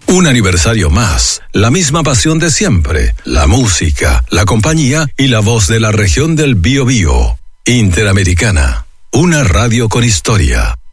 Un aniversario más, la misma pasión de siempre, la música, la compañía y la voz de la región del Biobío. Interamericana, una radio con historia.